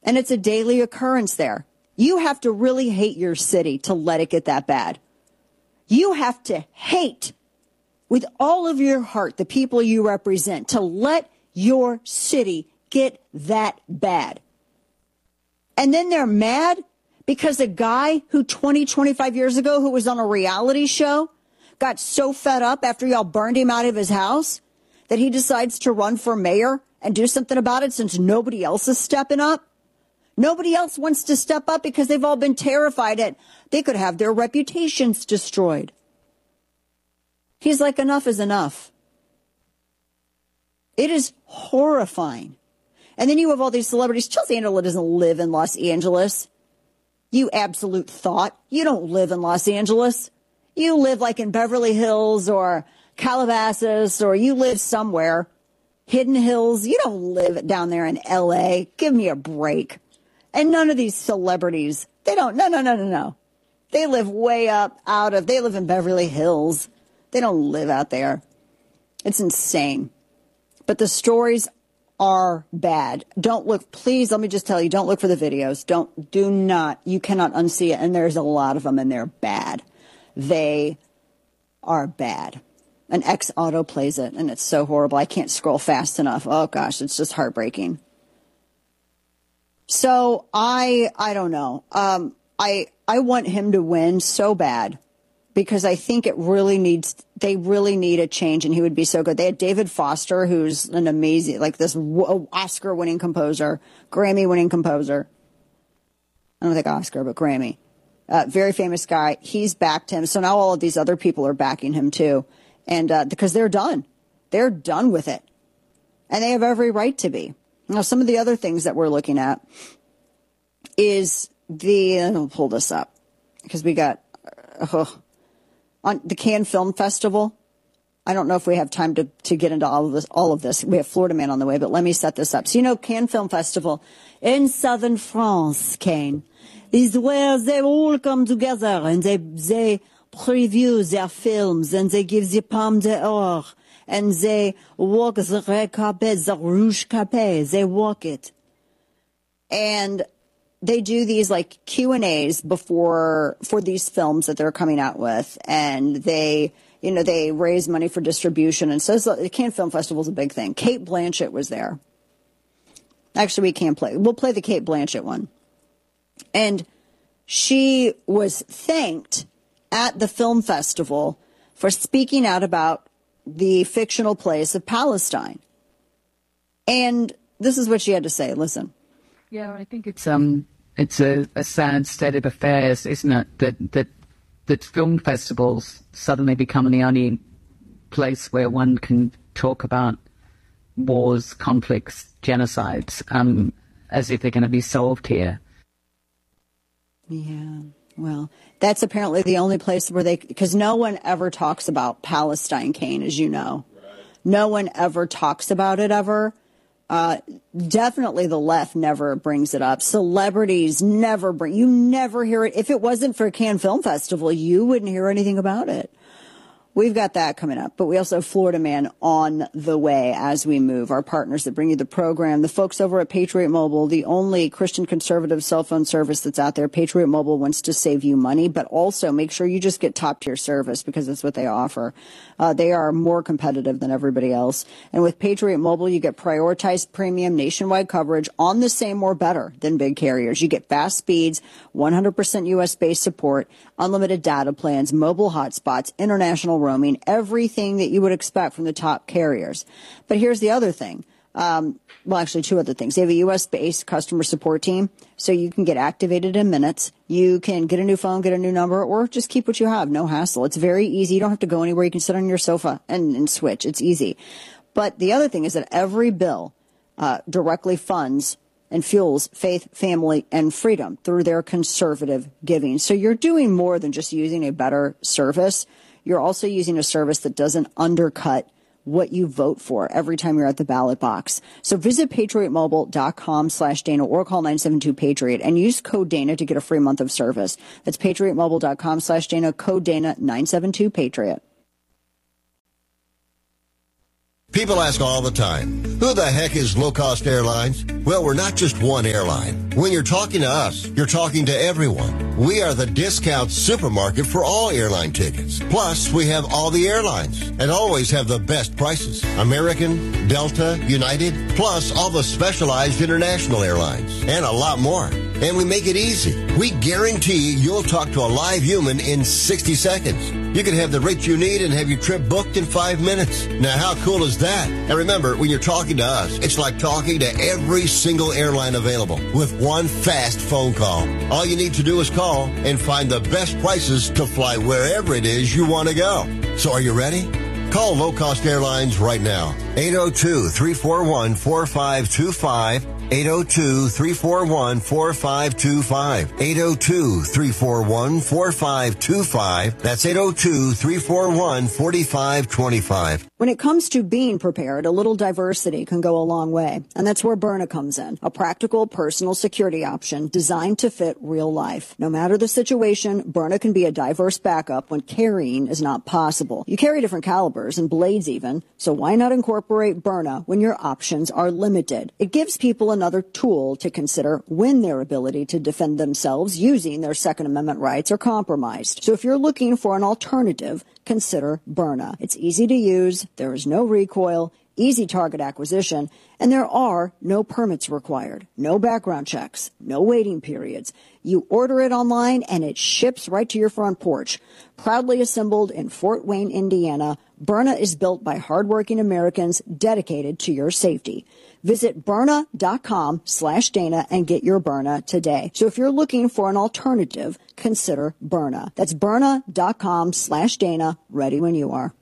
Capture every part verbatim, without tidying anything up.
And it's a daily occurrence there. You have to really hate your city to let it get that bad. You have to hate with all of your heart the people you represent to let your city get that bad. And then they're mad because a guy who twenty, twenty-five years ago who was on a reality show got so fed up after y'all burned him out of his house that he decides to run for mayor and do something about it since nobody else is stepping up. Nobody else wants to step up because they've all been terrified that they could have their reputations destroyed. He's like, enough is enough. It is horrifying. And then you have all these celebrities. Chelsea Handler doesn't live in Los Angeles. You absolute thought. You don't live in Los Angeles. You live like in Beverly Hills or Calabasas, or you live somewhere. Hidden Hills. You don't live down there in L A. Give me a break. And none of these celebrities, they don't, no, no, no, no, no. They live way up out of, they live in Beverly Hills. They don't live out there. It's insane. But the stories are bad. Don't look, please, let me just tell you, don't look for the videos. Don't, do not, you cannot unsee it. And there's a lot of them and they're bad. They are bad. An ex-auto plays it and it's so horrible. I can't scroll fast enough. Oh gosh, it's just heartbreaking. So I, I don't know. Um, I, I want him to win so bad because I think it really needs, they really need a change and he would be so good. They had David Foster, who's an amazing, like this Oscar winning composer, Grammy winning composer. I don't think Oscar, but Grammy. Uh, very famous guy. He's backed him. So now all of these other people are backing him too. And, uh, because they're done, they're done with it and they have every right to be. Now, some of the other things that we're looking at is the, I'll pull this up because we got, uh, on the Cannes Film Festival. I don't know if we have time to, to get into all of this, all of this. We have Florida Man on the way, but let me set this up. So, you know, Cannes Film Festival in southern France, Cannes, is where they all come together and they, they preview their films and they give the Palme d'Or. And they walk the red carpet, the rouge carpet. They walk it. And they do these like Q and A's before, for these films that they're coming out with. And they, you know, they raise money for distribution. And so the Cannes Film Festival is a big thing. Cate Blanchett was there. Actually, we can't play. We'll play the Cate Blanchett one. And she was thanked at the film festival for speaking out about the fictional place of Palestine. And this is what she had to say. Listen. Yeah, I think it's um it's a, a sad state of affairs, isn't it? That that that film festivals suddenly become the only place where one can talk about wars, conflicts, genocides, um, as if they're going to be solved here. Yeah. Well, that's apparently the only place where they, because no one ever talks about Palestine, Kane, as you know. Right. No one ever talks about it ever. Uh, definitely the left never brings it up. Celebrities never bring, you never hear it. If it wasn't for Cannes Film Festival, you wouldn't hear anything about it. We've got that coming up, but we also have Florida Man on the way as we move. Our partners that bring you the program, the folks over at Patriot Mobile, the only Christian conservative cell phone service that's out there. Patriot Mobile wants to save you money, but also make sure you just get top tier service because that's what they offer. Uh, they are more competitive than everybody else. And with Patriot Mobile, you get prioritized premium nationwide coverage on the same or better than big carriers. You get fast speeds, one hundred percent U S based support, unlimited data plans, mobile hotspots, international roaming, everything that you would expect from the top carriers. But here's the other thing. Um, well, actually, two other things. They have a U S-based customer support team, so you can get activated in minutes. You can get a new phone, get a new number, or just keep what you have. No hassle. It's very easy. You don't have to go anywhere. You can sit on your sofa and, and switch. It's easy. But the other thing is that every bill uh, directly funds and fuels faith, family, and freedom through their conservative giving. So you're doing more than just using a better service. You're also using a service that doesn't undercut what you vote for every time you're at the ballot box. So visit patriotmobile.com slash Dana or call nine seven two Patriot and use code Dana to get a free month of service. That's patriotmobile.com slash Dana, code Dana, nine seven two Patriot. People ask all the time, who the heck is Low Cost Airlines? Well, we're not just one airline. When you're talking to us, you're talking to everyone. We are the discount supermarket for all airline tickets. Plus, we have all the airlines and always have the best prices. American, Delta, United, plus all the specialized international airlines and a lot more. And we make it easy. We guarantee you'll talk to a live human in sixty seconds. You can have the rate you need and have your trip booked in five minutes. Now, how cool is that? And remember, when you're talking to us, it's like talking to every single airline available with one fast phone call. All you need to do is call and find the best prices to fly wherever it is you want to go. So are you ready? Call Low Cost Airlines right now. eight oh two, three four one, four five two five. eight oh two, three four one, four five two five. eight oh two, three four one, four five two five. That's eight oh two, three four one, four five two five. When it comes to being prepared, a little diversity can go a long way. And that's where Byrna comes in, a practical personal security option designed to fit real life. No matter the situation, Byrna can be a diverse backup when carrying is not possible. You carry different calibers and blades even, so why not incorporate Byrna when your options are limited? It gives people another tool to consider when their ability to defend themselves using their Second Amendment rights are compromised. So if you're looking for an alternative, consider Byrna. It's easy to use, there is no recoil, easy target acquisition, and there are no permits required, no background checks, no waiting periods. You order it online and it ships right to your front porch. Proudly assembled in Fort Wayne, Indiana, Byrna is built by hardworking Americans dedicated to your safety. Visit Byrna.com slash Dana and get your Byrna today. So if you're looking for an alternative, consider Byrna. That's Byrna.com slash Dana, ready when you are.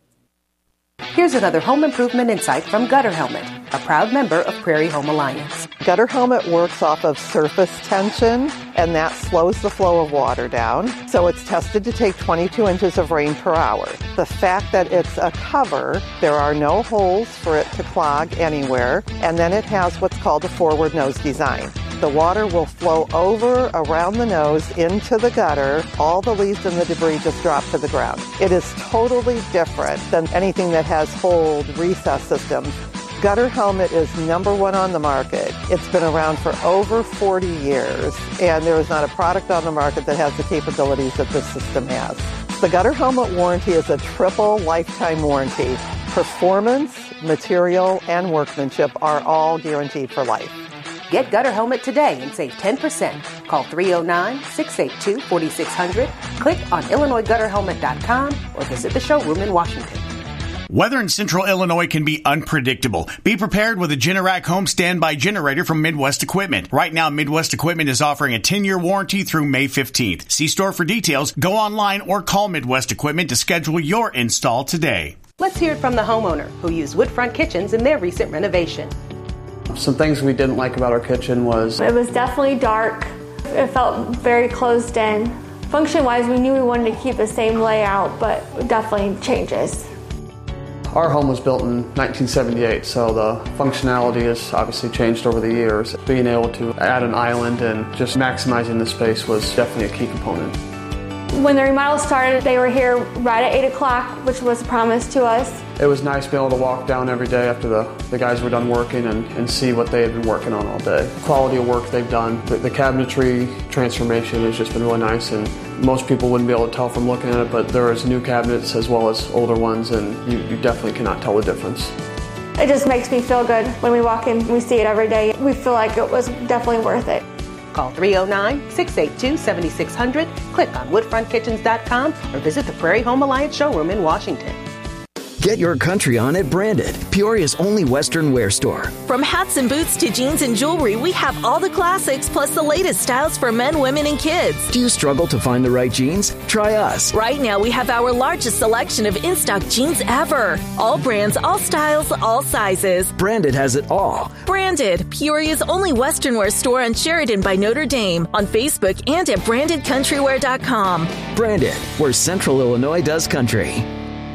Here's another home improvement insight from Gutter Helmet, a proud member of Prairie Home Alliance. Gutter Helmet works off of surface tension, and that slows the flow of water down. So it's tested to take twenty-two inches of rain per hour. The fact that it's a cover, there are no holes for it to clog anywhere, and then it has what's called a forward nose design. The water will flow over around the nose into the gutter. All the leaves and the debris just drop to the ground. It is totally different than anything that has hold recess systems. Gutter Helmet is number one on the market. It's been around for over forty years, and there is not a product on the market that has the capabilities that this system has. The Gutter Helmet warranty is a triple lifetime warranty. Performance, material, and workmanship are all guaranteed for life. Get Gutter Helmet today and save ten percent. Call three oh nine, six eight two, four six zero zero, click on Illinois Gutter Helmet dot com, or visit the showroom in Washington. Weather in central Illinois can be unpredictable. Be prepared with a Generac home standby generator from Midwest Equipment. Right now, Midwest Equipment is offering a ten-year warranty through May fifteenth. See store for details, go online, or call Midwest Equipment to schedule your install today. Let's hear it from the homeowner who used Woodfront Kitchens in their recent renovation. Some things we didn't like about our kitchen was... It was definitely dark. It felt very closed in. Function-wise, we knew we wanted to keep the same layout, but definitely changes. Our home was built in nineteen seventy-eight, so the functionality has obviously changed over the years. Being able to add an island and just maximizing the space was definitely a key component. When the remodel started, they were here right at eight o'clock, which was a promise to us. It was nice being able to walk down every day after the, the guys were done working and, and see what they had been working on all day. The quality of work they've done, the, the cabinetry transformation has just been really nice, and most people wouldn't be able to tell from looking at it, but there is new cabinets as well as older ones, and you, you definitely cannot tell the difference. It just makes me feel good when we walk in, we see it every day. We feel like it was definitely worth it. Call three oh nine, six eight two, seven six zero zero, click on Woodfront Kitchens dot com, or visit the Prairie Home Alliance showroom in Washington. Get your country on at Branded, Peoria's only Western wear store. From hats and boots to jeans and jewelry, we have all the classics plus the latest styles for men, women, and kids. Do you struggle to find the right jeans? Try us. Right now, we have our largest selection of in-stock jeans ever. All brands, all styles, all sizes. Branded has it all. Branded, Peoria's only Western wear store on Sheridan by Notre Dame, on Facebook and at branded country wear dot com. Branded, where Central Illinois does country.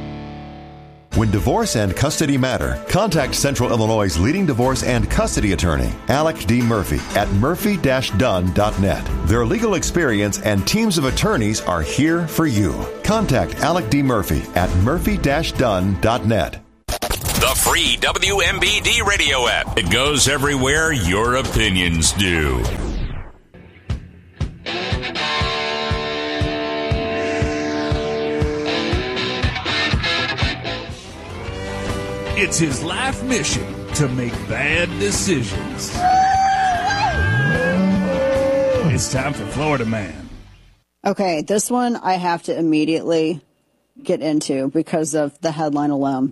When divorce and custody matter, contact Central Illinois' leading divorce and custody attorney, Alec D. Murphy, at murphy dash dunn dot net. Their legal experience and teams of attorneys are here for you. Contact Alec D. Murphy at murphy dash dunn dot net. The free W M B D radio app. It goes everywhere your opinions do. It's his life mission to make bad decisions. It's time for Florida Man. Okay, this one I have to immediately get into because of the headline alone.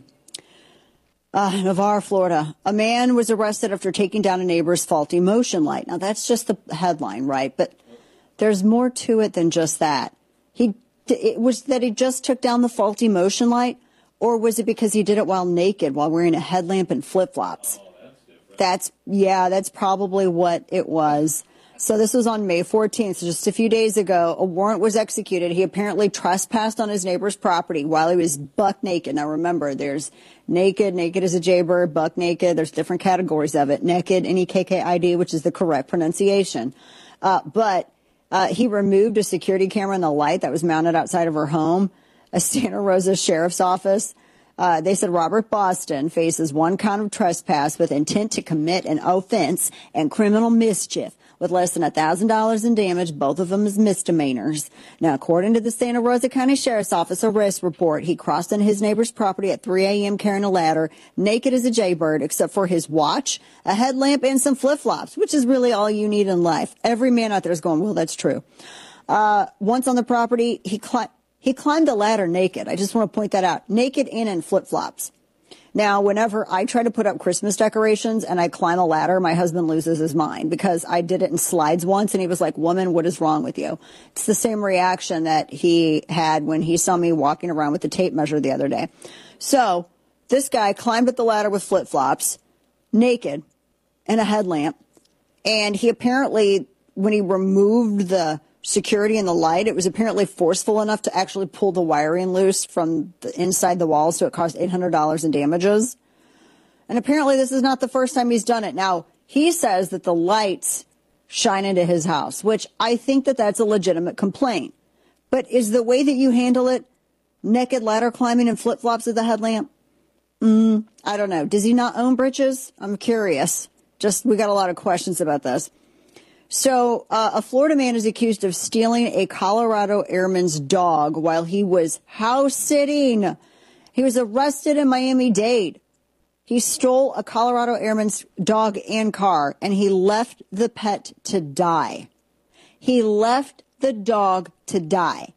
Uh, Navarre, Florida. A man was arrested after taking down a neighbor's faulty motion light. Now, that's just the headline, right? But there's more to it than just that. He, it was that he just took down the faulty motion light, or was it because he did it while naked, while wearing a headlamp and flip-flops? Oh, that's, that's, yeah, that's probably what it was. So this was on May fourteenth, so just a few days ago. A warrant was executed. He apparently trespassed on his neighbor's property while he was buck naked. Now remember, there's naked, naked as a jaybird, buck naked. There's different categories of it. Naked, N E K K I D, which is the correct pronunciation. Uh, but uh, he removed a security camera in the light that was mounted outside of her home. A Santa Rosa Sheriff's Office. Uh, they said Robert Boston faces one count of trespass with intent to commit an offense and criminal mischief with less than one thousand dollars in damage, both of them as misdemeanors. Now, according to the Santa Rosa County Sheriff's Office arrest report, he crossed on his neighbor's property at three a.m. carrying a ladder, naked as a jaybird, except for his watch, a headlamp, and some flip-flops, which is really all you need in life. Every man out there is going, well, that's true. Uh, once on the property, he climbed. He climbed the ladder naked. I just want to point that out. Naked and in flip-flops. Now, whenever I try to put up Christmas decorations and I climb a ladder, my husband loses his mind because I did it in slides once and he was like, woman, what is wrong with you? It's the same reaction that he had when he saw me walking around with the tape measure the other day. So this guy climbed up the ladder with flip-flops, naked, and a headlamp. And he apparently, when he removed the security in the light, it was apparently forceful enough to actually pull the wiring loose from the inside the wall, so it cost eight hundred dollars in damages. And apparently this is not the first time he's done it. Now, he says that the lights shine into his house, which I think that that's a legitimate complaint. But is the way that you handle it naked ladder climbing and flip-flops with a headlamp? Mm, I don't know. Does he not own britches? I'm curious. Just, we got a lot of questions about this. So uh, a Florida man is accused of stealing a Colorado airman's dog while he was house sitting. He was arrested in Miami-Dade. He stole a Colorado airman's dog and car, and he left the pet to die. He left the dog to die.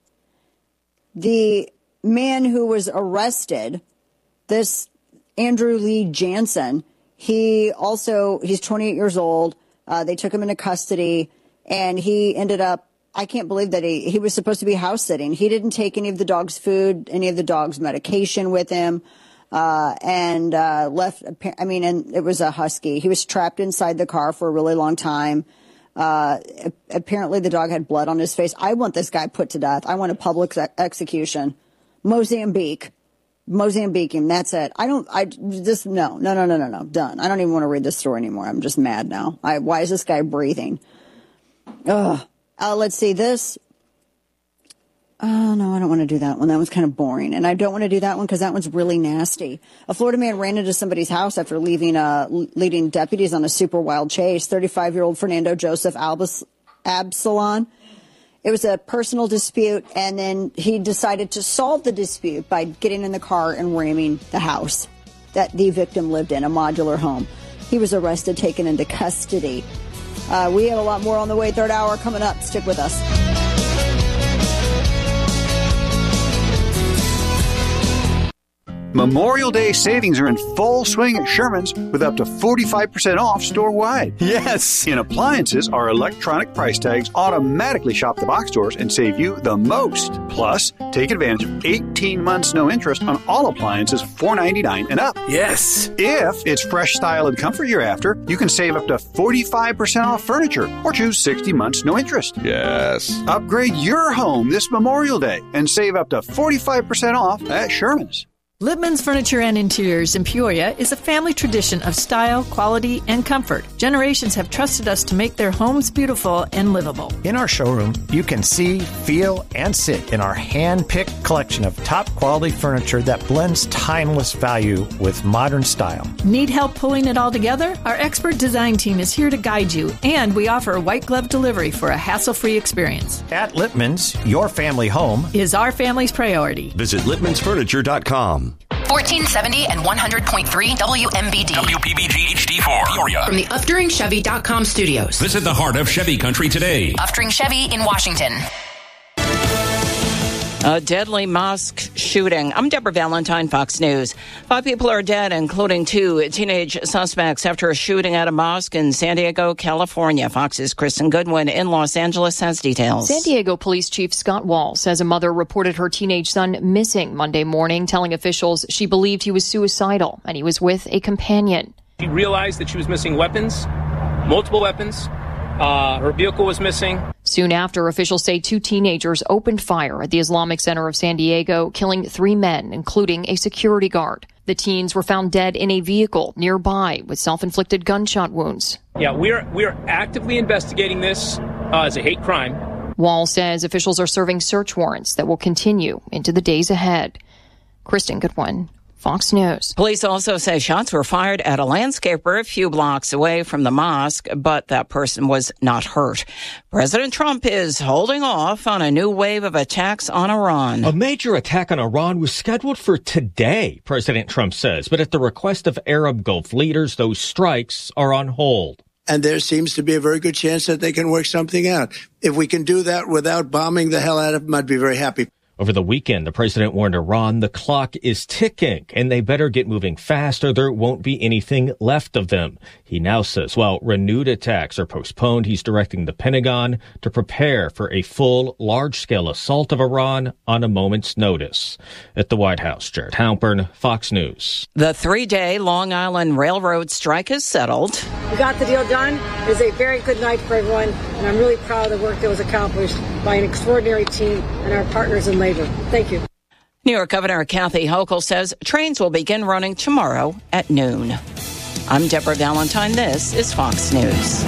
The man who was arrested, this Andrew Lee Jansen, he also, he's twenty-eight years old. Uh, they took him into custody, and he ended up, I can't believe that he, he was supposed to be house sitting. He didn't take any of the dog's food, any of the dog's medication with him, uh, and uh, left, I mean, and it was a husky. He was trapped inside the car for a really long time. Uh, apparently the dog had blood on his face. I want this guy put to death. I want a public ex- execution. Mozambique. Mozambique him. That's it. I don't, I just, no, no, no, no, no, no. Done. I don't even want to read this story anymore. I'm just mad now. I, why is this guy breathing? Ugh. Uh, let's see this. Oh, no, I don't want to do that one. That one's kind of boring. And I don't want to do that one because that one's really nasty. A Florida man ran into somebody's house after leaving, uh, leading deputies on a super wild chase. thirty-five-year-old Fernando Joseph Albus, Absalon. It was a personal dispute, and then he decided to solve the dispute by getting in the car and ramming the house that the victim lived in, a modular home. He was arrested, taken into custody. Uh, we have a lot more on the way. Third hour coming up. Stick with us. Memorial Day savings are in full swing at Sherman's with up to forty-five percent off store-wide. Yes! In appliances, our electronic price tags automatically shop the box stores and save you the most. Plus, take advantage of eighteen months no interest on all appliances four ninety-nine and up. Yes! If it's fresh style and comfort you're after, you can save up to forty-five percent off furniture or choose sixty months no interest. Yes! Upgrade your home this Memorial Day and save up to forty-five percent off at Sherman's. Lippman's Furniture and Interiors in Peoria is a family tradition of style, quality, and comfort. Generations have trusted us to make their homes beautiful and livable. In our showroom, you can see, feel, and sit in our hand-picked collection of top-quality furniture that blends timeless value with modern style. Need help pulling it all together? Our expert design team is here to guide you, and we offer a white glove delivery for a hassle-free experience. At Lippman's, your family home is our family's priority. Visit Lippmans Furniture dot com. fourteen seventy and one hundred point three W M B D. W P B G H D four. Peoria. From the Uftring Chevy dot com studios. Visit the heart of Chevy country today. Uftring Chevy in Washington. A deadly mosque shooting. I'm Deborah Valentine, Fox News. Five people are dead, including two teenage suspects, after a shooting at a mosque in San Diego, California. Fox's Kristen Goodwin in Los Angeles has details. San Diego Police Chief Scott Wall says a mother reported her teenage son missing Monday morning, telling officials she believed he was suicidal and he was with a companion. She realized that she was missing weapons, multiple weapons. Uh, her vehicle was missing. Soon after, officials say two teenagers opened fire at the Islamic Center of San Diego, killing three men, including a security guard. The teens were found dead in a vehicle nearby with self-inflicted gunshot wounds. Yeah, we're we're actively investigating this uh, as a hate crime. Wall says officials are serving search warrants that will continue into the days ahead. Kristen Goodwin, Fox News. Police also say shots were fired at a landscaper a few blocks away from the mosque, but that person was not hurt. President Trump is holding off on a new wave of attacks on Iran. A major attack on Iran was scheduled for today, President Trump says, but at the request of Arab Gulf leaders, those strikes are on hold. And there seems to be a very good chance that they can work something out. If we can do that without bombing the hell out of them, I'd be very happy. Over the weekend, the president warned Iran the clock is ticking and they better get moving fast or there won't be anything left of them. He now says, while renewed attacks are postponed, he's directing the Pentagon to prepare for a full, large-scale assault of Iran on a moment's notice. At the White House, Jared Halpern, Fox News. The three-day Long Island Railroad strike is settled. We got the deal done. It was a very good night for everyone, and I'm really proud of the work that was accomplished by an extraordinary team and our partners in labor. Thank you. New York Governor Kathy Hochul says trains will begin running tomorrow at noon. I'm Deborah Valentine. This is Fox News.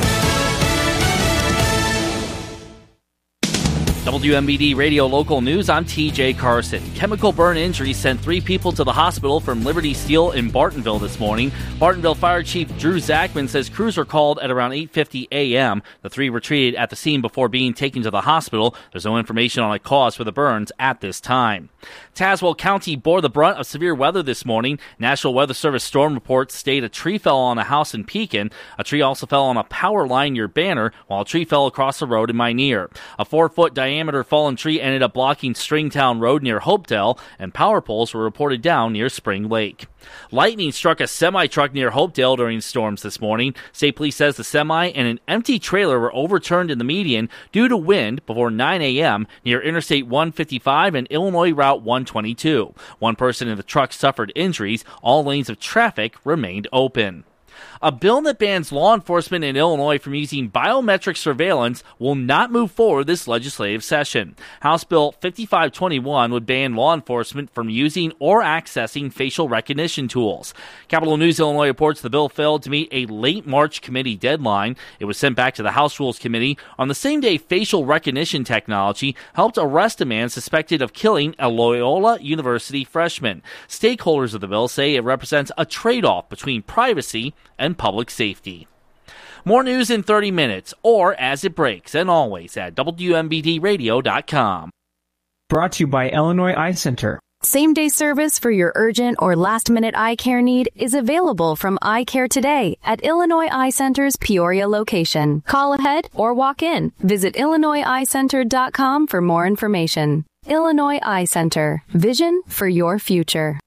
W M B D Radio Local News, I'm T J Carson. Chemical burn injuries sent three people to the hospital from Liberty Steel in Bartonville this morning. Bartonville Fire Chief Drew Zachman says crews were called at around eight fifty a.m. The three were treated at the scene before being taken to the hospital. There's no information on a cause for the burns at this time. Tazewell County bore the brunt of severe weather this morning. National Weather Service storm reports state a tree fell on a house in Pekin. A tree also fell on a power line near Banner, while a tree fell across the road in Minear. A four-foot diameter fallen tree ended up blocking Stringtown Road near Hopedale, and power poles were reported down near Spring Lake. Lightning struck a semi-truck near Hopedale during storms this morning. State Police says the semi and an empty trailer were overturned in the median due to wind before nine a.m. near Interstate one fifty-five and Illinois Route one twenty-two. One person in the truck suffered injuries. All lanes of traffic remained open. A bill that bans law enforcement in Illinois from using biometric surveillance will not move forward this legislative session. House Bill fifty-five twenty-one would ban law enforcement from using or accessing facial recognition tools. Capital News Illinois reports the bill failed to meet a late March committee deadline. It was sent back to the House Rules Committee on the same day facial recognition technology helped arrest a man suspected of killing a Loyola University freshman. Stakeholders of the bill say it represents a trade-off between privacy and public safety. More news in thirty minutes, or as it breaks, and always at W M B D radio dot com. Brought to you by Illinois Eye Center. Same-day service for your urgent or last-minute eye care need is available from Eye Care Today at Illinois Eye Center's Peoria location. Call ahead or walk in. Visit Illinois Eye Center dot com for more information. Illinois Eye Center. Vision for your future.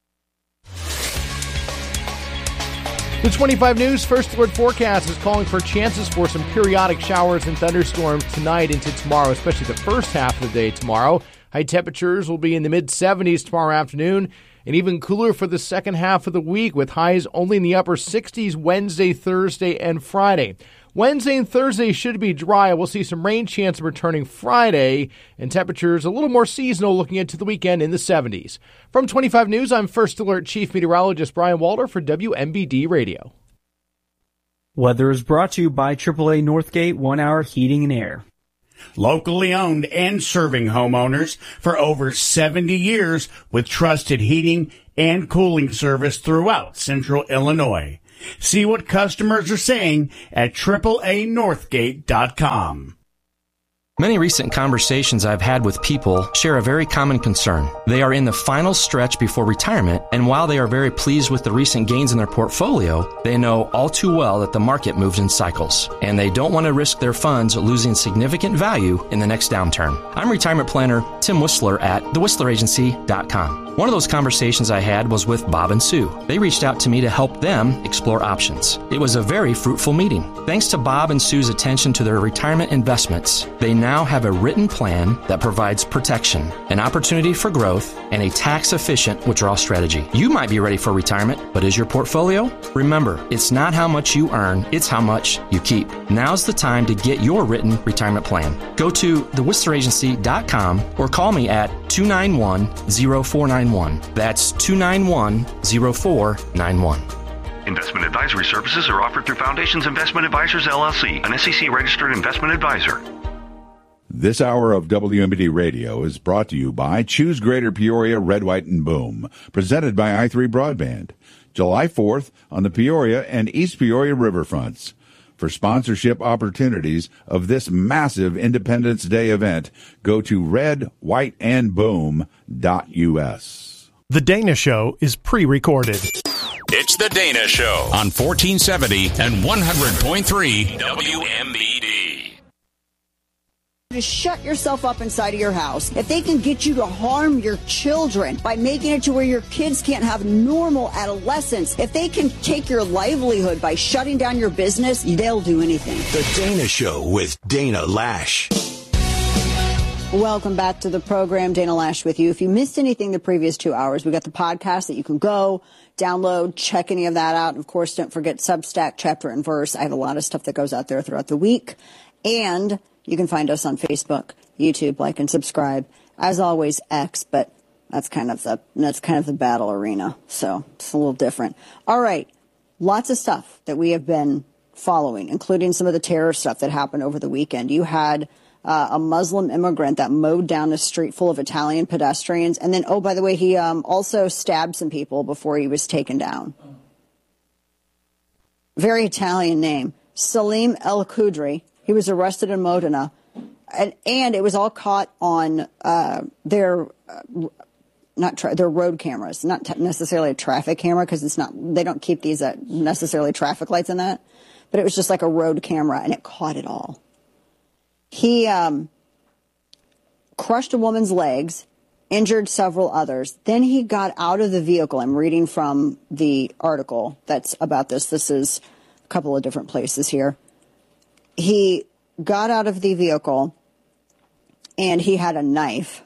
The twenty-five News First Alert Forecast is calling for chances for some periodic showers and thunderstorms tonight into tomorrow, especially the first half of the day tomorrow. High temperatures will be in the mid seventies tomorrow afternoon, and even cooler for the second half of the week, with highs only in the upper sixties Wednesday, Thursday, and Friday. Wednesday and Thursday should be dry. We'll see some rain chance returning Friday, and temperatures a little more seasonal looking into the weekend in the seventies. From twenty-five News, I'm First Alert Chief Meteorologist Brian Walter for W M B D Radio. Weather is brought to you by triple A Northgate One Hour Heating and Air. Locally owned and serving homeowners for over seventy years with trusted heating and cooling service throughout Central Illinois. See what customers are saying at triple A northgate dot com. Many recent conversations I've had with people share a very common concern. They are in the final stretch before retirement, and while they are very pleased with the recent gains in their portfolio, they know all too well that the market moves in cycles, and they don't want to risk their funds losing significant value in the next downturn. I'm retirement planner Tim Whistler at the whistler agency dot com. One of those conversations I had was with Bob and Sue. They reached out to me to help them explore options. It was a very fruitful meeting. Thanks to Bob and Sue's attention to their retirement investments, they now have a written plan that provides protection, an opportunity for growth, and a tax-efficient withdrawal strategy. You might be ready for retirement, but is your portfolio? Remember, it's not how much you earn, it's how much you keep. Now's the time to get your written retirement plan. Go to the whistler agency dot com or call me at two nine one, zero four nine one. That's two nine one, zero four nine one. Investment advisory services are offered through Foundations Investment Advisors, L L C, an S E C-registered investment advisor. This hour of W M B D Radio is brought to you by Choose Greater Peoria, Red, White, and Boom, presented by i three Broadband. July fourth on the Peoria and East Peoria riverfronts. For sponsorship opportunities of this massive Independence Day event, go to red white and boom dot U S. The Dana Show is pre-recorded. It's The Dana Show on fourteen seventy and one hundred point three W M B D. To shut yourself up inside of your house. If they can get you to harm your children by making it to where your kids can't have normal adolescence, if they can take your livelihood by shutting down your business, they'll do anything. The Dana Show with Dana Lash. Welcome back to the program. Dana Lash with you. If you missed anything the previous two hours, we got the podcast that you can go download, check any of that out. And of course, don't forget Substack, Chapter and Verse. I have a lot of stuff that goes out there throughout the week. And you can find us on Facebook, YouTube, like and subscribe. As always, X, but that's kind of the that's kind of the battle arena, so it's a little different. All right, lots of stuff that we have been following, including some of the terror stuff that happened over the weekend. You had uh, a Muslim immigrant that mowed down a street full of Italian pedestrians, and then, oh, by the way, he um, also stabbed some people before he was taken down. Very Italian name, Salim El Khudri. He was arrested in Modena, and, and it was all caught on uh, their uh, not tra- their road cameras, not t- necessarily a traffic camera because it's not. They don't keep these at necessarily traffic lights in that, but it was just like a road camera, and it caught it all. He um, crushed a woman's legs, injured several others. Then he got out of the vehicle. I'm reading from the article that's about this. This is a couple of different places here. He got out of the vehicle, and he had a knife.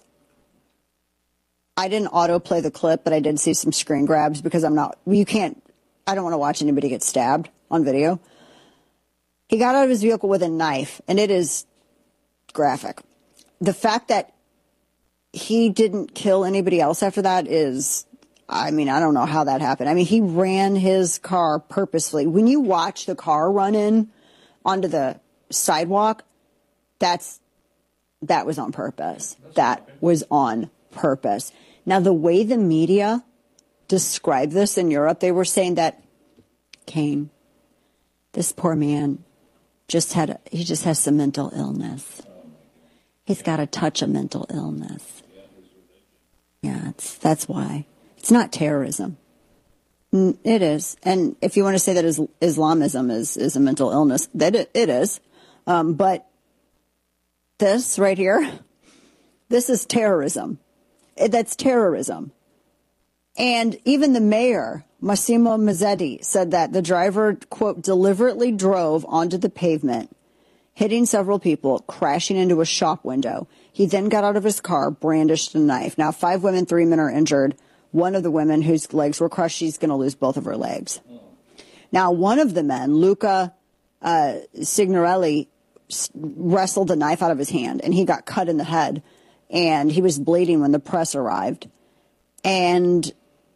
I didn't autoplay the clip, but I did see some screen grabs because I'm not, you can't, I don't want to watch anybody get stabbed on video. He got out of his vehicle with a knife, and it is graphic. The fact that he didn't kill anybody else after that is, I mean, I don't know how that happened. I mean, he ran his car purposefully. When you watch the car run in onto the sidewalk, that's that was on purpose. That was on purpose. Now, the way the media described this in Europe, they were saying that Kane, this poor man, just had a, he just has some mental illness. He's got a touch of mental illness. Yeah, it's, that's why. It's not terrorism. It is. And if you want to say that is, Islamism is, is a mental illness, that it, it is. Um, but this right here, this is terrorism. It, that's terrorism. And even the mayor, Massimo Mazzetti, said that the driver, quote, deliberately drove onto the pavement, hitting several people, crashing into a shop window. He then got out of his car, brandished a knife. Now, five women, three men are injured. One of the women whose legs were crushed, she's going to lose both of her legs. Now, one of the men, Luca uh, Signorelli wrestled a knife out of his hand, and he got cut in the head, and he was bleeding when the press arrived. And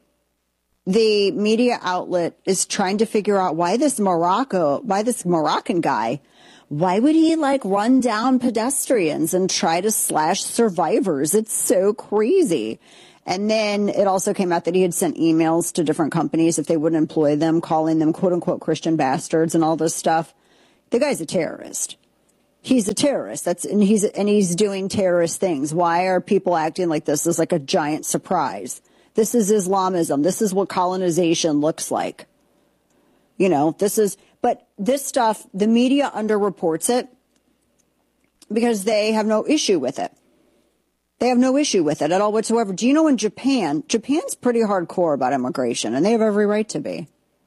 the media outlet is trying to figure out why this Morocco, why this Moroccan guy, why would he like run down pedestrians and try to slash survivors? It's so crazy. And then it also came out that he had sent emails to different companies if they wouldn't employ them, calling them quote unquote Christian bastards and all this stuff. The guy's a terrorist. He's a terrorist. That's and he's and he's doing terrorist things. Why are people acting like this is like a giant surprise? This is Islamism. This is what colonization looks like. You know, this is, but this stuff, the media underreports it because they have no issue with it. They have no issue with it at all whatsoever. Do you know in Japan, Japan's pretty hardcore about immigration, and they have every right to be.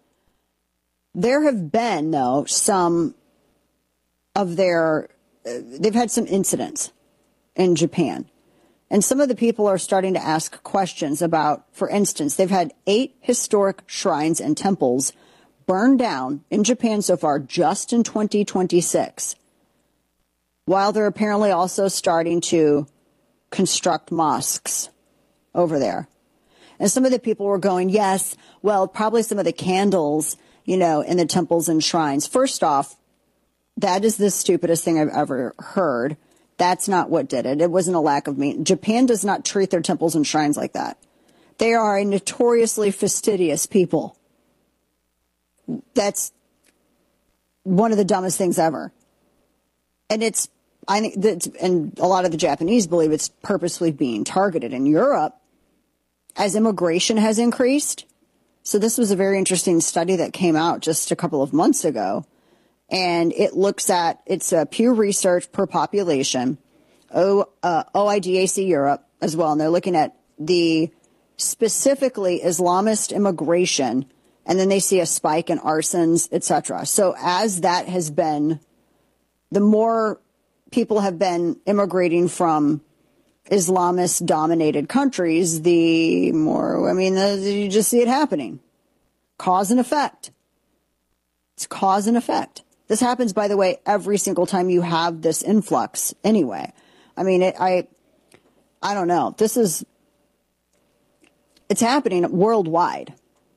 There have been, though, some of their, uh, they've had some incidents in Japan. And some of the people are starting to ask questions about, for instance, they've had eight historic shrines and temples burned down in Japan so far just in twenty twenty-six, while they're apparently also starting to construct mosques over there. And some of the people were going, yes, well, probably some of the candles, you know, in the temples and shrines. First off, that is the stupidest thing I've ever heard. That's not what did it. It wasn't a lack of meat. Japan does not treat their temples and shrines like that. They are a notoriously fastidious people. That's one of the dumbest things ever. And it's, I think that, and a lot of the Japanese believe it's purposely being targeted. In Europe, as immigration has increased, so this was a very interesting study that came out just a couple of months ago. And it looks at, it's a Pew Research per population, o, uh, O I D A C Europe as well. And they're looking at the specifically Islamist immigration. And then they see a spike in arsons, et cetera. So as that has been, the more people have been immigrating from Islamist dominated countries, the more, I mean, the, you just see it happening. Cause and effect. It's cause and effect. This happens, by the way, every single time you have this influx anyway. I mean, it, I, I don't know. This is, it's happening worldwide.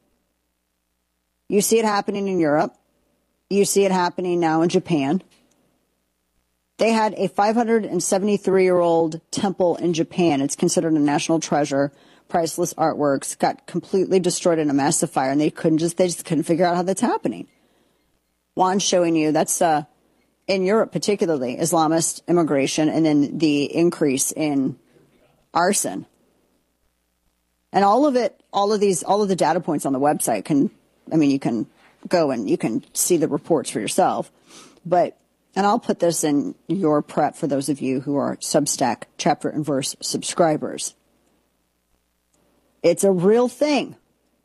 You see it happening in Europe. You see it happening now in Japan. They had a five hundred seventy-three-year-old temple in Japan. It's considered a national treasure. Priceless artworks got completely destroyed in a massive fire, and they couldn't just, they just couldn't figure out how that's happening. Juan's showing you that's uh, in Europe, particularly Islamist immigration, and then the increase in arson. And all of it, all of these, all of the data points on the website can, I mean, you can go and you can see the reports for yourself. But, and I'll put this in your prep for those of you who are Substack chapter and verse subscribers. It's a real thing.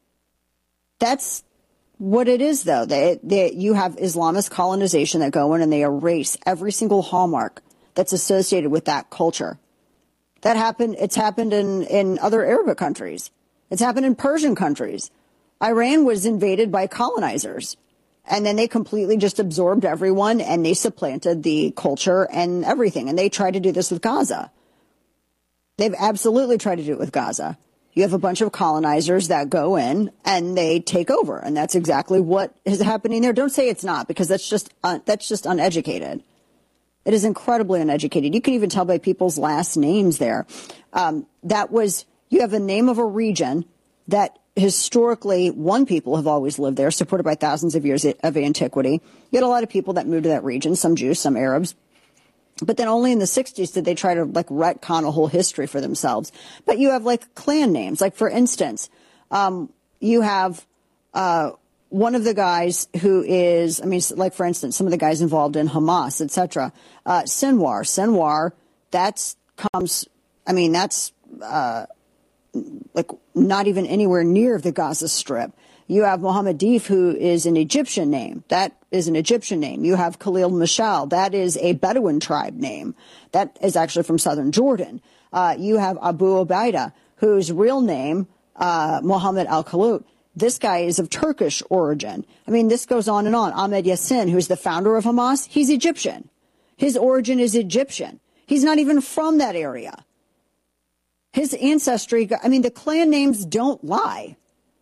That's what it is, though. They, they, you have Islamist colonization that go in and they erase every single hallmark that's associated with that culture. That happened. It's happened in, in other Arabic countries. It's happened in Persian countries. Iran was invaded by colonizers, and then they completely just absorbed everyone and they supplanted the culture and everything. And they tried to do this with Gaza. They've absolutely tried to do it with Gaza. You have a bunch of colonizers that go in and they take over, and that's exactly what is happening there. Don't say it's not, because that's just uh, that's just uneducated. It is incredibly uneducated. You can even tell by people's last names there. Um, that was you have a name of a region that historically one people have always lived there, supported by thousands of years of antiquity. You had a lot of people that moved to that region, some Jews, some Arabs. But then only in the sixties did they try to like retcon a whole history for themselves. But you have like clan names. Like, for instance, um, you have uh, one of the guys who is, I mean, like, for instance, some of the guys involved in Hamas, et cetera. Uh, Sinwar. Sinwar, that's comes, I mean, that's uh, like not even anywhere near the Gaza Strip. You have Mohammed Deif, who is an Egyptian name. That is an Egyptian name. You have Khalil Mashal. That is a Bedouin tribe name. That is actually from southern Jordan. Uh, you have Abu Ubaidah, whose real name, uh, Mohammed al-Khalut, This guy is of Turkish origin. I mean, this goes on and on. Ahmed Yassin, who's the founder of Hamas, he's Egyptian. His origin is Egyptian. He's not even from that area. His ancestry, I mean, the clan names don't lie.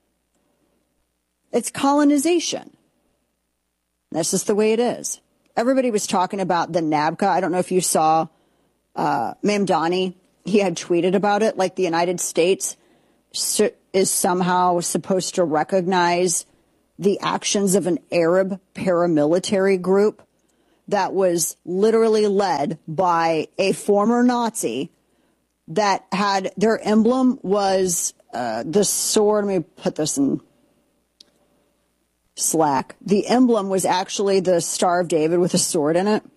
It's colonization. That's just the way it is. Everybody was talking about the NABCA. I don't know if you saw uh, Mamdani. He had tweeted about it, like the United States is somehow supposed to recognize the actions of an Arab paramilitary group that was literally led by a former Nazi that had their emblem was uh, the sword. Let me put this in Slack. The emblem was actually the Star of David with a sword in it.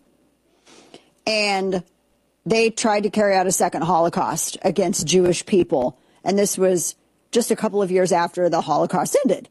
And they tried to carry out a second Holocaust against Jewish people. And this was just a couple of years after the Holocaust ended.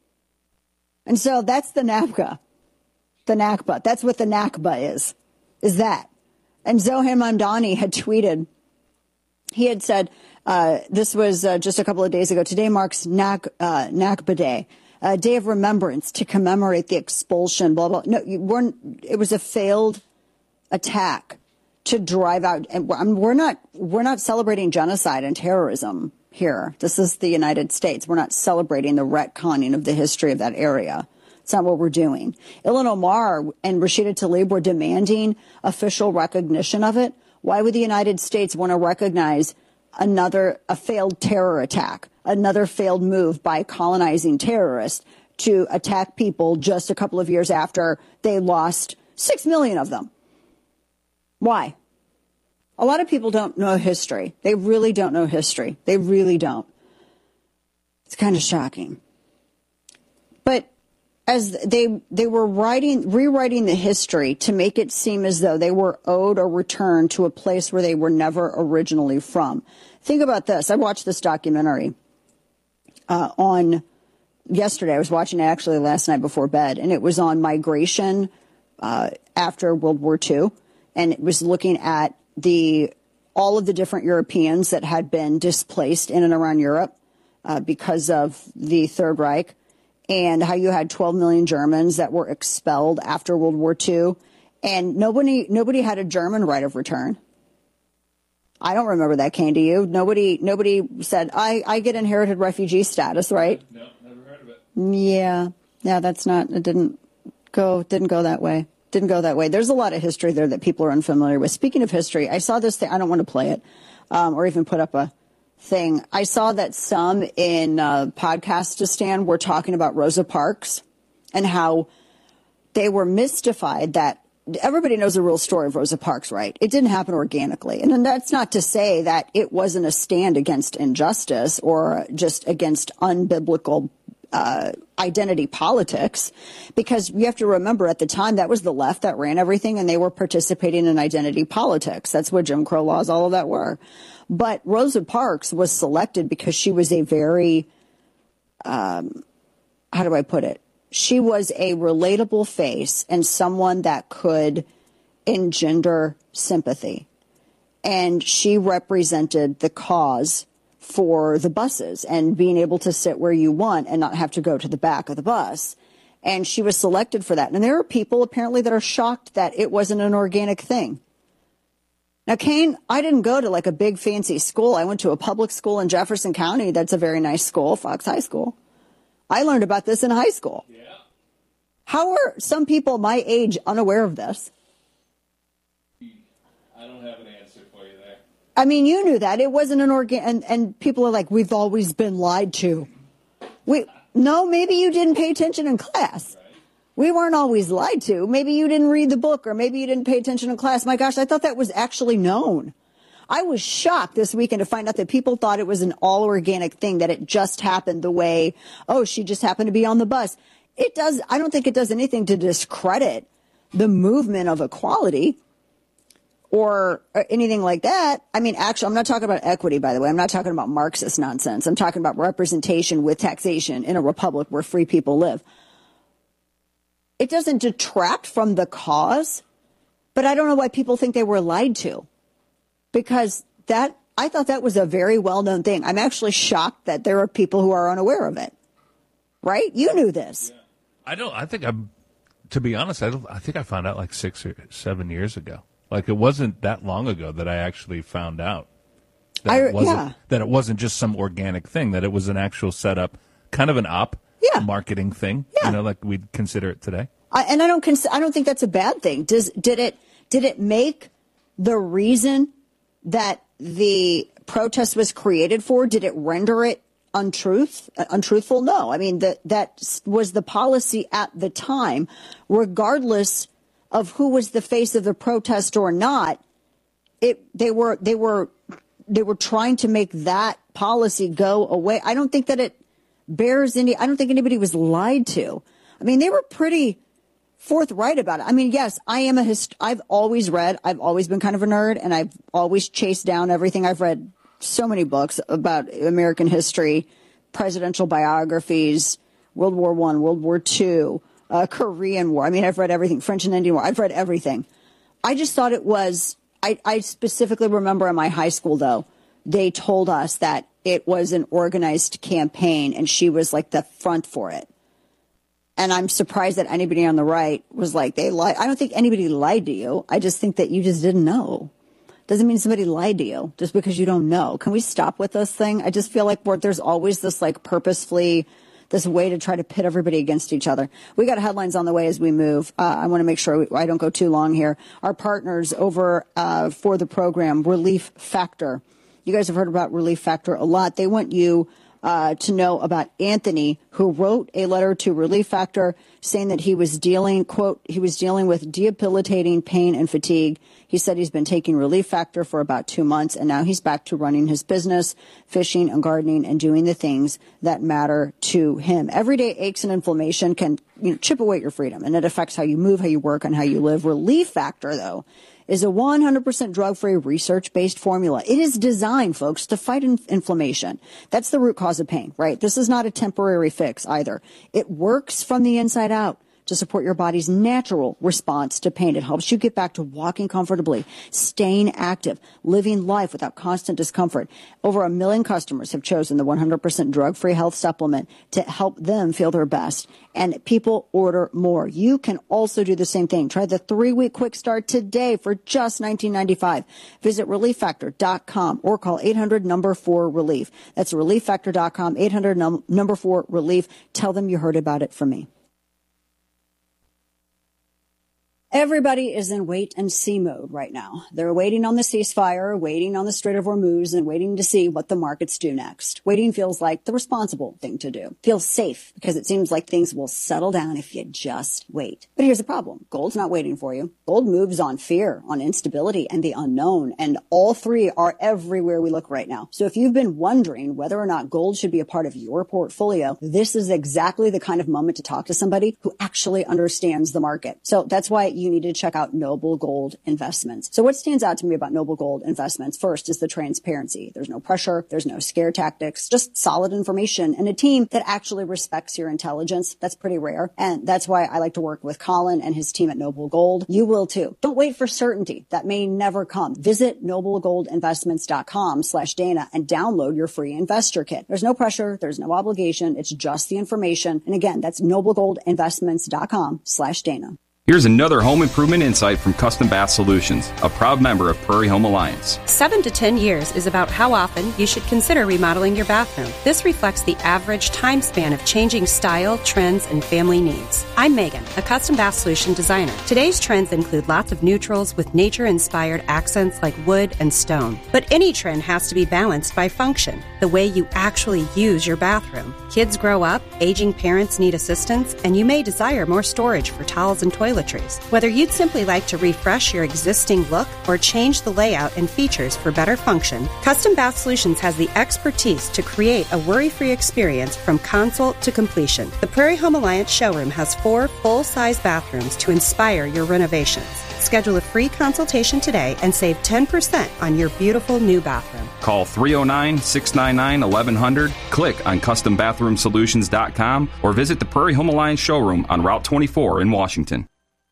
And so that's the NABCA, the Nakba. That's what the Nakba is, is that. And Zohan Mamdani had tweeted, he had said, uh, this was uh, just a couple of days ago, today marks Nak, uh, Nakba Day, a day of remembrance to commemorate the expulsion, blah, blah. No, you weren't, it was a failed attack to drive out. And we're not, we're not celebrating genocide and terrorism here. This is the United States. We're not celebrating the retconning of the history of that area. It's not what we're doing. Ilhan Omar and Rashida Tlaib were demanding official recognition of it. Why would the United States want to recognize another, a failed terror attack, another failed move by colonizing terrorists to attack people just a couple of years after they lost six million of them? Why? A lot of people don't know history. They really don't know history. They really don't. It's kind of shocking. But as they they were writing, rewriting the history to make it seem as though they were owed a return to a place where they were never originally from. Think about this. I watched this documentary uh, on yesterday. I was watching it actually last night before bed, and it was on migration uh, after World War Two, and it was looking at the all of the different Europeans that had been displaced in and around Europe uh, because of the Third Reich, and how you had twelve million Germans that were expelled after World War Two, and nobody nobody had a German right of return. I don't remember that came to you. Nobody nobody said, I, I get inherited refugee status, right? No, never heard of it. Yeah. Yeah, that's not, it didn't go, didn't go that way. Didn't go that way. There's a lot of history there that people are unfamiliar with. Speaking of history, I saw this thing. I don't want to play it um, or even put up a thing. I saw that some in uh, Podcastistan were talking about Rosa Parks and how they were mystified that everybody knows the real story of Rosa Parks, right? It didn't happen organically. And that's not to say that it wasn't a stand against injustice or just against unbiblical Uh, identity politics, because you have to remember at the time that was the left that ran everything and they were participating in identity politics. That's what Jim Crow laws, all of that were. But Rosa Parks was selected because she was a very, um, how do I put it? She was a relatable face and someone that could engender sympathy. And she represented the cause for the buses and being able to sit where you want and not have to go to the back of the bus. And she was selected for that. And there are people apparently that are shocked that it wasn't an organic thing. Now, Kane, I didn't go to like a big fancy school. I went to a public school in Jefferson County. That's a very nice school, Fox High School. I learned about this in high school. Yeah. How are some people my age unaware of this? I don't have an answer for you there. I mean, you knew that. It wasn't an organ, and, and people are like, we've always been lied to. We, no, maybe you didn't pay attention in class. Right. We weren't always lied to. Maybe you didn't read the book, or maybe you didn't pay attention in class. My gosh, I thought that was actually known. I was shocked this weekend to find out that people thought it was an all organic thing, that it just happened the way, oh, she just happened to be on the bus. It does, I don't think it does anything to discredit the movement of equality. Or, or anything like that. I mean, actually, I'm not talking about equity, by the way. I'm not talking about Marxist nonsense. I'm talking about representation with taxation in a republic where free people live. It doesn't detract from the cause, but I don't know why people think they were lied to. Because that, I thought that was a very well-known thing. I'm actually shocked that there are people who are unaware of it. right? You knew this. I don't. I think I'm. To be honest, I don't. I think I found out like six or seven years ago. Like it wasn't that long ago that I actually found out that I, it wasn't yeah. that it wasn't just some organic thing. That it was an actual setup, kind of an op, yeah. marketing thing. Yeah. You know, like we'd consider it today. I, and I don't. Cons- I don't think that's a bad thing. Does did it? Did it make the reason that the protest was created for? Did it render it untruth, uh, untruthful? No. I mean, that that was the policy at the time, regardless of who was the face of the protest or not. It they were they were they were trying to make that policy go away. I don't think that it bears any. I don't think anybody was lied to. I mean, they were pretty forthright about it. I mean, yes, I am a hist- I've always read. I've always been kind of a nerd, and I've always chased down everything. I've read so many books about American history, presidential biographies, World War One, World War Two, uh, Korean War. I mean, I've read everything, French and Indian War. I've read everything. I just thought it was, I, I specifically remember in my high school, though, they told us that it was an organized campaign, and she was like the front for it. And I'm surprised that anybody on the right was like, they lied. I don't think anybody lied to you. I just think that you just didn't know. Doesn't mean somebody lied to you just because you don't know. Can we stop with this thing? I just feel like we're, there's always this like purposefully, this way to try to pit everybody against each other. We got headlines on the way as we move. Uh, I want to make sure we, I don't go too long here. Our partners over uh, for the program, Relief Factor. You guys have heard about Relief Factor a lot. They want you Uh, to know about Anthony, who wrote a letter to Relief Factor saying that he was dealing, quote, he was dealing with debilitating pain and fatigue. He said he's been taking Relief Factor for about two months, and now he's back to running his business, fishing and gardening, and doing the things that matter to him. Everyday aches and inflammation can, you know, chip away at your freedom, and it affects how you move, how you work, and how you live. Relief Factor, though, is a one hundred percent drug-free, research-based formula. It is designed, folks, to fight in- inflammation. That's the root cause of pain, right? This is not a temporary fix either. It works from the inside out to support your body's natural response to pain. It helps you get back to walking comfortably, staying active, living life without constant discomfort. Over a million customers have chosen the one hundred percent drug-free health supplement to help them feel their best. And people order more. You can also do the same thing. Try the three-week quick start today for just nineteen ninety-five. Visit relief factor dot com or call eight hundred number four relief. That's relief factor dot com, eight hundred number four relief. Tell them you heard about it from me. Everybody is in wait and see mode right now. They're waiting on the ceasefire, waiting on the Strait of Hormuz, and waiting to see what the markets do next. Waiting feels like the responsible thing to do. Feels safe because it seems like things will settle down if you just wait. But here's the problem. Gold's not waiting for you. Gold moves on fear, on instability, and the unknown. And all three are everywhere we look right now. So if you've been wondering whether or not gold should be a part of your portfolio, this is exactly the kind of moment to talk to somebody who actually understands the market. So that's why you need to check out Noble Gold Investments. So what stands out to me about Noble Gold Investments first is the transparency. There's no pressure. There's no scare tactics, just solid information and a team that actually respects your intelligence. That's pretty rare. And that's why I like to work with Colin and his team at Noble Gold. You will too. Don't wait for certainty. That may never come. Visit noble gold investments dot com slash Dana and download your free investor kit. There's no pressure. There's no obligation. It's just the information. And again, that's noble gold investments dot com slash Dana. Here's another home improvement insight from Custom Bath Solutions, a proud member of Prairie Home Alliance. Seven to ten years is about how often you should consider remodeling your bathroom. This reflects the average time span of changing style, trends, and family needs. I'm Megan, a Custom Bath Solution designer. Today's trends include lots of neutrals with nature-inspired accents like wood and stone. But any trend has to be balanced by function, the way you actually use your bathroom. Kids grow up, aging parents need assistance, and you may desire more storage for towels and toiletries. Whether you'd simply like to refresh your existing look or change the layout and features for better function, Custom Bath Solutions has the expertise to create a worry-free experience from consult to completion. The Prairie Home Alliance showroom has four full-size bathrooms to inspire your renovations. Schedule a free consultation today and save ten percent on your beautiful new bathroom. Call three oh nine, six nine nine, eleven hundred, click on custom bathroom solutions dot com, or visit the Prairie Home Alliance showroom on Route twenty-four in Washington.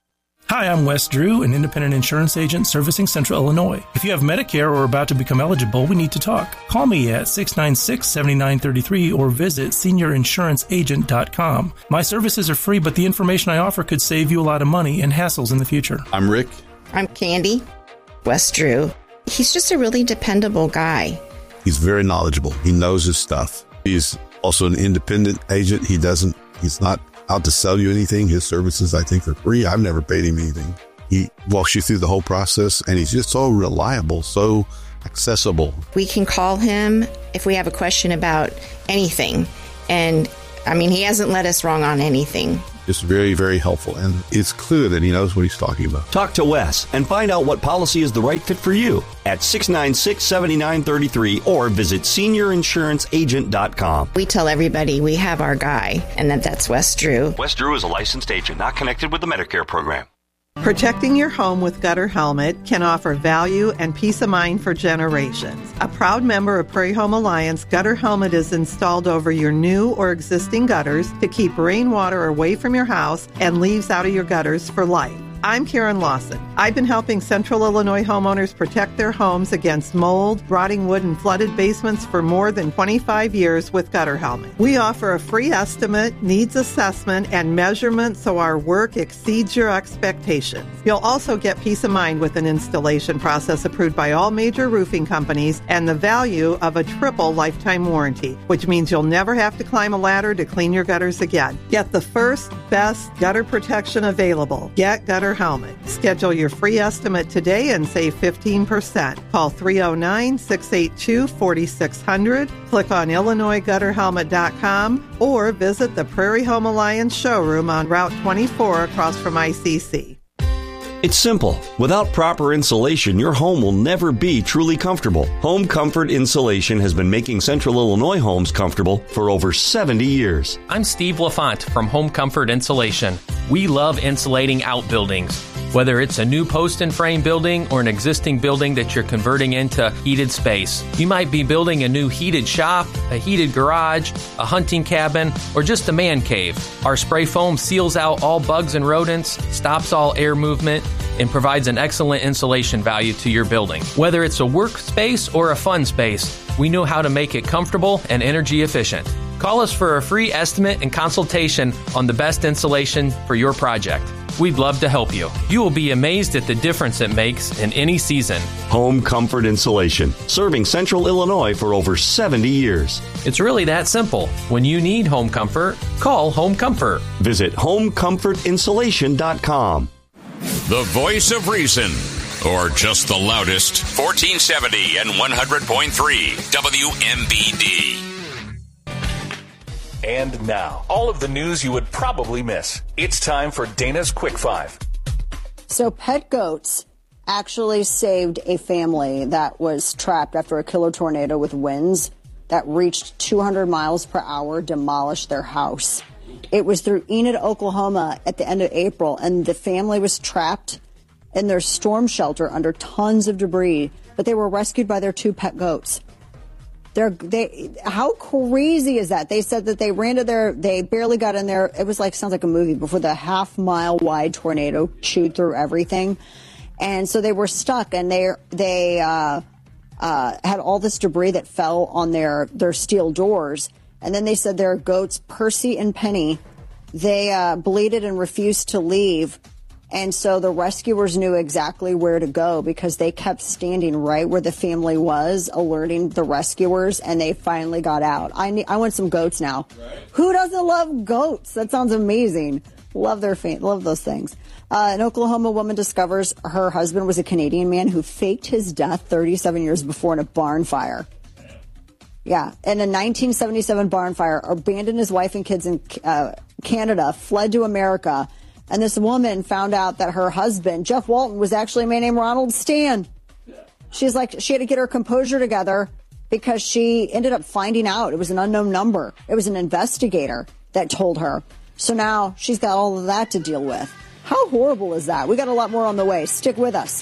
Hi, I'm Wes Drew, an independent insurance agent servicing Central Illinois. If you have Medicare or are about to become eligible, we need to talk. Call me at six nine six, seven nine three three or visit senior insurance agent dot com. My services are free, but the information I offer could save you a lot of money and hassles in the future. I'm Rick. I'm Candy. Wes Drew. He's just a really dependable guy. He's very knowledgeable. He knows his stuff. He's also an independent agent. He doesn't, he's not out to sell you anything. His services, I think, are free. I've never paid him anything. He walks you through the whole process, and he's just so reliable, so accessible. We can call him if we have a question about anything. And, I mean, he hasn't led us wrong on anything. Just very, very helpful. And it's clear that he knows what he's talking about. Talk to Wes and find out what policy is the right fit for you at six nine six, seven nine three three or visit senior insurance agent dot com. We tell everybody we have our guy, and that that's Wes Drew. Wes Drew is a licensed agent, not connected with the Medicare program. Protecting your home with Gutter Helmet can offer value and peace of mind for generations. A proud member of Prairie Home Alliance, Gutter Helmet is installed over your new or existing gutters to keep rainwater away from your house and leaves out of your gutters for life. I'm Karen Lawson. I've been helping Central Illinois homeowners protect their homes against mold, rotting wood, and flooded basements for more than twenty-five years with Gutter Helmet. We offer a free estimate, needs assessment, and measurement so our work exceeds your expectations. You'll also get peace of mind with an installation process approved by all major roofing companies and the value of a triple lifetime warranty, which means you'll never have to climb a ladder to clean your gutters again. Get the first, best gutter protection available. Get Gutter Helmet. Schedule your free estimate today and save fifteen percent. Call three oh nine, six eight two, four six zero zero, click on Illinois Gutter Helmet dot com, or visit the Prairie Home Alliance showroom on Route twenty-four across from I C C. It's simple. Without proper insulation, your home will never be truly comfortable. Home Comfort Insulation has been making Central Illinois homes comfortable for over seventy years. I'm Steve LaFont from Home Comfort Insulation. We love insulating outbuildings. Whether it's a new post and frame building or an existing building that you're converting into heated space. You might be building a new heated shop, a heated garage, a hunting cabin, or just a man cave. Our spray foam seals out all bugs and rodents, stops all air movement, and provides an excellent insulation value to your building. Whether it's a workspace or a fun space, we know how to make it comfortable and energy efficient. Call us for a free estimate and consultation on the best insulation for your project. We'd love to help you. You will be amazed at the difference it makes in any season. Home Comfort Insulation, serving Central Illinois for over seventy years. It's really that simple. When you need home comfort, call Home Comfort. Visit home comfort insulation dot com. The voice of reason, or just the loudest, fourteen seventy and one hundred point three W M B D. And now, all of the news you would probably miss. It's time for Dana's Quick Five. So pet goats actually saved a family that was trapped after a killer tornado with winds that reached two hundred miles per hour, demolished their house. It was through Enid, Oklahoma at the end of April, and the family was trapped in their storm shelter under tons of debris, but they were rescued by their two pet goats. They're, they, how crazy is that? They said that they ran to their, they barely got in there. It was like, sounds like a movie before the half mile wide tornado chewed through everything. And so they were stuck, and they, they, uh, uh, had all this debris that fell on their, their steel doors. And then they said their goats, Percy and Penny, they, uh, bleated and refused to leave. And so the rescuers knew exactly where to go because they kept standing right where the family was, alerting the rescuers, and they finally got out. I need, I want some goats now. Right. Who doesn't love goats? That sounds amazing. Love their fam- love those things. Uh, an Oklahoma woman discovers her husband was a Canadian man who faked his death thirty-seven years before in a barn fire. Yeah, in a nineteen seventy-seven barn fire, abandoned his wife and kids in uh, Canada, fled to America. And this woman found out that her husband, Jeff Walton, was actually a man named Ronald Stan. She's like, she had to get her composure together because she ended up finding out it was an unknown number. It was an investigator that told her. So now she's got all of that to deal with. How horrible is that? We got a lot more on the way. Stick with us.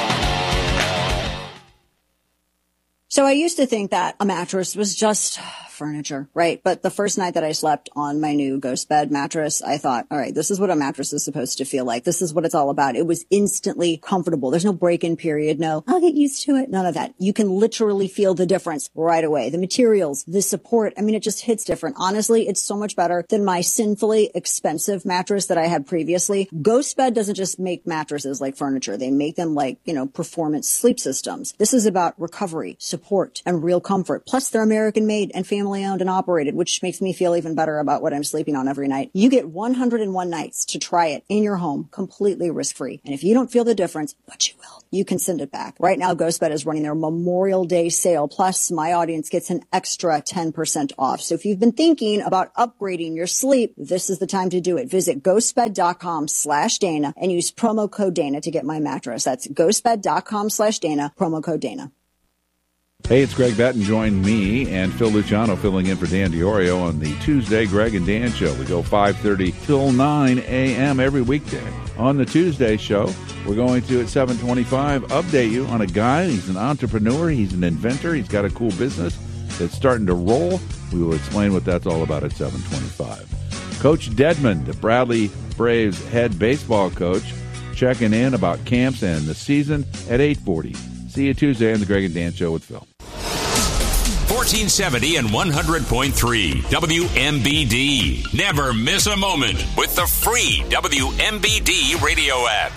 So I used to think that a mattress was just furniture, right? But the first night that I slept on my new Ghost Bed mattress, I thought, all right, this is what a mattress is supposed to feel like. This is what it's all about. It was instantly comfortable. There's no break-in period. No, I'll get used to it. None of that. You can literally feel the difference right away. The materials, the support. I mean, it just hits different. Honestly, it's so much better than my sinfully expensive mattress that I had previously. Ghost Bed doesn't just make mattresses like furniture. They make them like, you know, performance sleep systems. This is about recovery, support, and real comfort. Plus, they're American made and family owned and operated, which makes me feel even better about what I'm sleeping on every night. You get one hundred one nights to try it in your home, completely risk-free. And if you don't feel the difference, but you will, you can send it back. Right now, GhostBed is running their Memorial Day sale. Plus, my audience gets an extra ten percent off. So if you've been thinking about upgrading your sleep, this is the time to do it. Visit ghostbed.com slash Dana and use promo code Dana to get my mattress. That's ghostbed.com slash Dana, promo code Dana. Hey, it's Greg Batten. Join me and Phil Luciano filling in for Dan DiOrio on the Tuesday Greg and Dan Show. We go five thirty till nine a.m. every weekday. On the Tuesday show, we're going to, at seven twenty-five, update you on a guy. He's an entrepreneur. He's an inventor. He's got a cool business that's starting to roll. We will explain what that's all about at seven twenty-five. Coach Dedmon, the Bradley Braves head baseball coach, checking in about camps and the season at eight forty. See you Tuesday on the Greg and Dan Show with Phil. fourteen seventy and one hundred point three W M B D. Never miss a moment with the free W M B D radio app.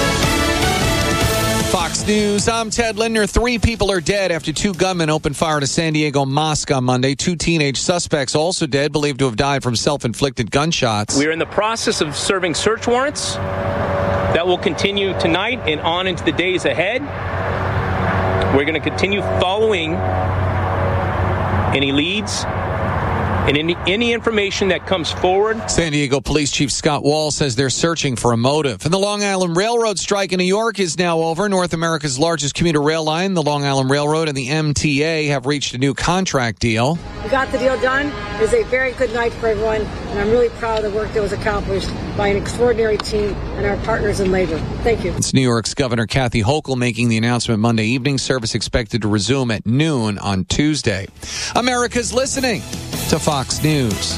Fox News, I'm Ted Lindner. Three people are dead after two gunmen opened fire at a San Diego mosque on Monday. Two teenage suspects also dead, believed to have died from self-inflicted gunshots. We're in the process of serving search warrants that will continue tonight and on into the days ahead. We're going to continue following any leads and any, any information that comes forward. San Diego Police Chief Scott Wall says they're searching for a motive. And the Long Island Railroad strike in New York is now over. North America's largest commuter rail line, the Long Island Railroad and the M T A have reached a new contract deal. We got the deal done. It was a very good night for everyone, and I'm really proud of the work that was accomplished by an extraordinary team and our partners in labor. Thank you. It's New York's Governor Kathy Hochul making the announcement Monday evening. Service expected to resume at noon on Tuesday. America's listening to Fox News.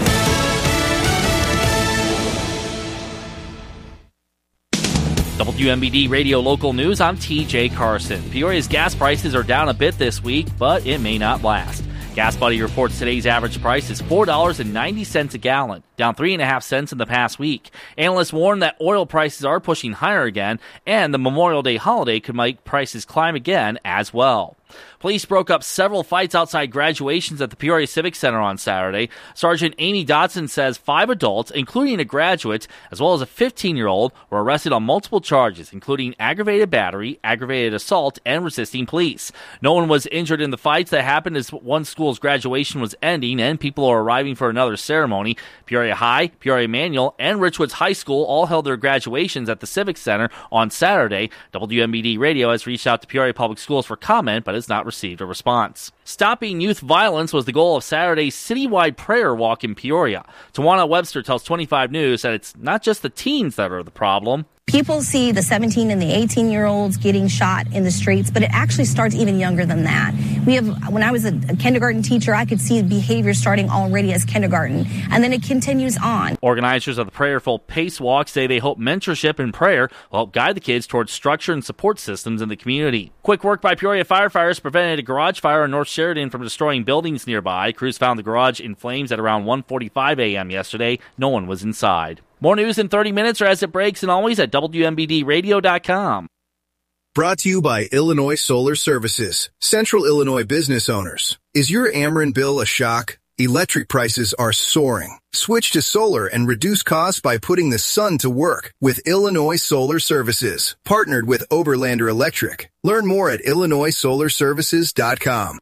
W M B D Radio Local News, I'm T J Carson. Peoria's gas prices are down a bit this week, but it may not last. Gas Buddy reports today's average price is four dollars and ninety cents a gallon, down three point five cents in the past week. Analysts warn that oil prices are pushing higher again, and the Memorial Day holiday could make prices climb again as well. Police broke up several fights outside graduations at the Peoria Civic Center on Saturday. Sergeant Amy Dodson says five adults, including a graduate, as well as a fifteen-year-old, were arrested on multiple charges, including aggravated battery, aggravated assault, and resisting police. No one was injured in the fights that happened as one school's graduation was ending and people are arriving for another ceremony. Peoria High, Peoria Manual, and Richwoods High School all held their graduations at the Civic Center on Saturday. W M B D Radio has reached out to Peoria Public Schools for comment, but has not received a response. Stopping youth violence was the goal of Saturday's citywide prayer walk in Peoria. Tawana Webster tells twenty-five News that it's not just the teens that are the problem. People see the seventeen and the eighteen-year-olds getting shot in the streets, but it actually starts even younger than that. We have, when I was a, a kindergarten teacher, I could see behavior starting already as kindergarten, and then it continues on. Organizers of the Prayerful Pace Walk say they hope mentorship and prayer will help guide the kids towards structure and support systems in the community. Quick work by Peoria firefighters prevented a garage fire in North Sheridan from destroying buildings nearby. Crews found the garage in flames at around one forty-five a.m. yesterday. No one was inside. More news in thirty minutes or as it breaks, and always at W M B D radio dot com. Brought to you by Illinois Solar Services, Central Illinois business owners. Is your Ameren bill a shock? Electric prices are soaring. Switch to solar and reduce costs by putting the sun to work with Illinois Solar Services, partnered with Oberlander Electric. Learn more at illinois solar services dot com.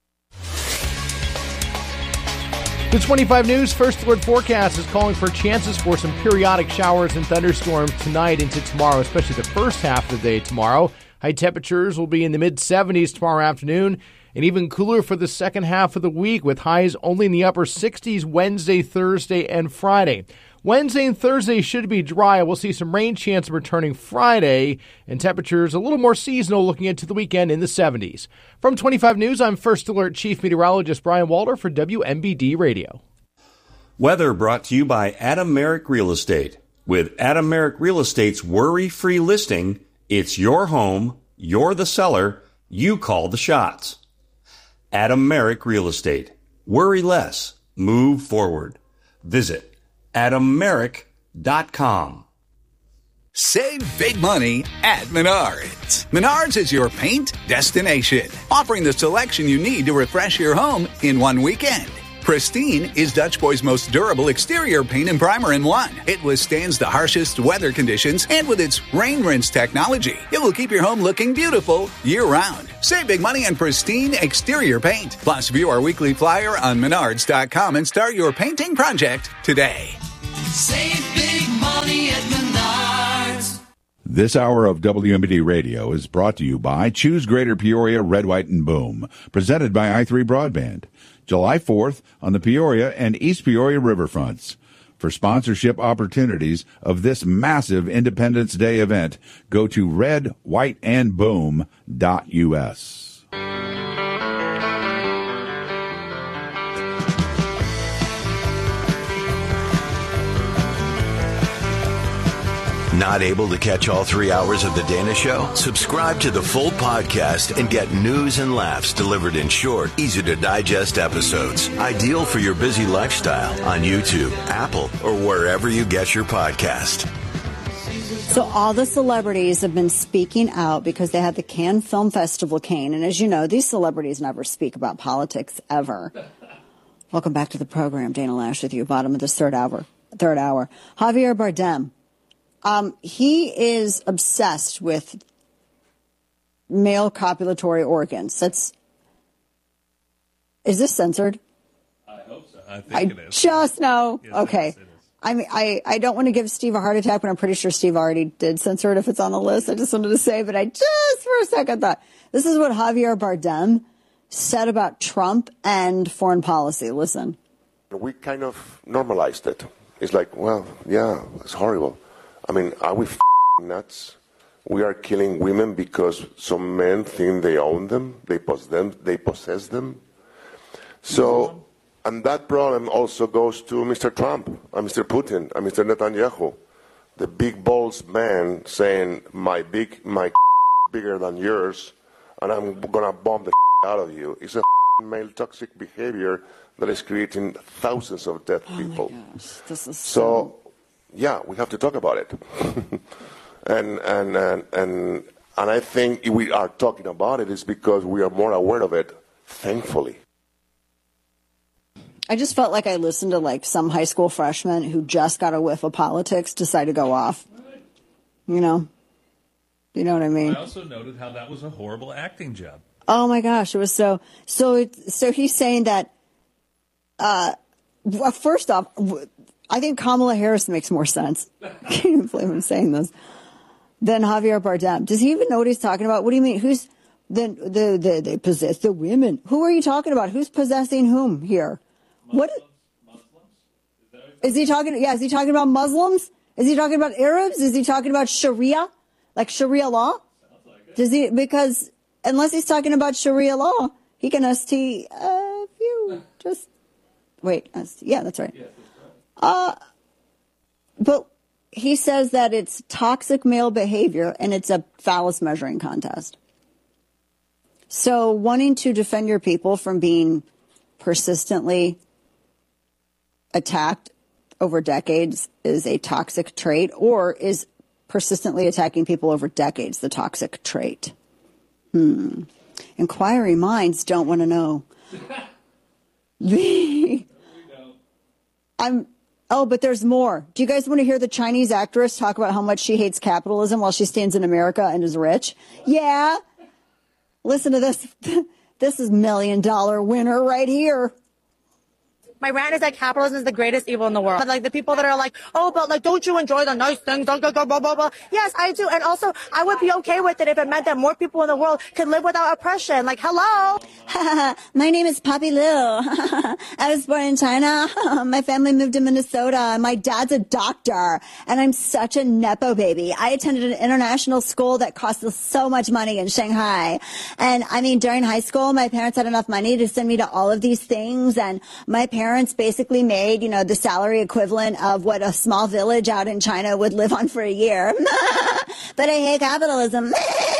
The twenty-five News First Alert Forecast is calling for chances for some periodic showers and thunderstorms tonight into tomorrow, especially the first half of the day tomorrow. High temperatures will be in the mid-seventies tomorrow afternoon, and even cooler for the second half of the week with highs only in the upper sixties Wednesday, Thursday, and Friday. Wednesday and Thursday should be dry. We'll see some rain chance returning Friday, and temperatures a little more seasonal looking into the weekend in the seventies. From twenty-five News, I'm First Alert Chief Meteorologist Brian Walter for W M B D Radio. Weather brought to you by Adam Merrick Real Estate. With Adam Merrick Real Estate's worry-free listing, it's your home, you're the seller, you call the shots. Adam Merrick Real Estate. Worry less. Move forward. Visit adam merrick dot com. Save big money at Menards. Menards is your paint destination, offering the selection you need to refresh your home in one weekend. Pristine is Dutch Boy's most durable exterior paint and primer in one. It withstands the harshest weather conditions, and with its rain rinse technology, it will keep your home looking beautiful year-round. Save big money on Pristine exterior paint. Plus, view our weekly flyer on menards dot com and start your painting project today. Save big money at Menards. This hour of W M B D Radio is brought to you by Choose Greater Peoria, Red, White, and Boom. Presented by I three Broadband. July fourth on the Peoria and East Peoria riverfronts. For sponsorship opportunities of this massive Independence Day event, go to red white and boom dot U S. Not able to catch all three hours of The Dana Show? Subscribe to the full podcast and get news and laughs delivered in short, easy-to-digest episodes. Ideal for your busy lifestyle on YouTube, Apple, or wherever you get your podcast. So all the celebrities have been speaking out because they had the Cannes Film Festival cane. And as you know, these celebrities never speak about politics ever. Welcome back to the program. Dana Loesch with you, bottom of this third hour. Third hour. Javier Bardem. Um, he is obsessed with male copulatory organs. That's, is this censored? I hope so. I think I it is. just know. Yes, okay. it is, it is. I mean, I, I don't want to give Steve a heart attack, but I'm pretty sure Steve already did censor it if it's on the list. I just wanted to say, but I just for a second thought, this is what Javier Bardem said about Trump and foreign policy. Listen. We kind of normalized it. It's like, well, yeah, it's horrible. I mean, are we f***ing nuts? We are killing women because some men think they own them, they possess them, they possess them. So, and that problem also goes to Mister Trump, and Mister Putin, and Mister Netanyahu, the big balls man saying my big, my bigger than yours, and I'm gonna bomb the out of you. It's a male toxic behavior that is creating thousands of dead people. Oh my gosh, this is so. so Yeah, we have to talk about it, and, and and and and I think if we are talking about it is because we are more aware of it. Thankfully, I just felt like I listened to like some high school freshman who just got a whiff of politics decide to go off. You know, you know what I mean. I also noted how that was a horrible acting job. Oh my gosh, it was so so. It, so he's saying that. Uh, well, first off. I think Kamala Harris makes more sense. I can't even believe I'm saying this. Than Javier Bardem. Does he even know what he's talking about? What do you mean? Who's then the, the they possess the women? Who are you talking about? Who's possessing whom here? Muslims, what Muslims? Is, is he talking? Yeah, is he talking about Muslims? Is he talking about Arabs? Is he talking about Sharia, like Sharia law? Sounds like it. Does he? Because unless he's talking about Sharia law, he can S T a few. Just wait. S T, yeah, that's right. Yeah. Uh, but he says that it's toxic male behavior and it's a phallus measuring contest. So wanting to defend your people from being persistently attacked over decades is a toxic trait, or is persistently attacking people over decades the toxic trait? Hmm. Inquiring minds don't want to know. the, I'm... Oh, but there's more. Do you guys want to hear the Chinese actress talk about how much she hates capitalism while she stands in America and is rich? Yeah. Listen to this. This is million dollar winner right here. My rant is that capitalism is the greatest evil in the world. But like the people that are like, oh, but like, don't you enjoy the nice things? Blah, blah, blah, blah, blah. Yes, I do. And also, I would be okay with it if it meant that more people in the world could live without oppression. Like, hello. My name is Poppy Lou. I was born in China. My family moved to Minnesota. My dad's a doctor. And I'm such a Nepo baby. I attended an international school that cost us so much money in Shanghai. And I mean, during high school, my parents had enough money to send me to all of these things. And my parents basically made, you know, the salary equivalent of what a small village out in China would live on for a year. But I hate capitalism.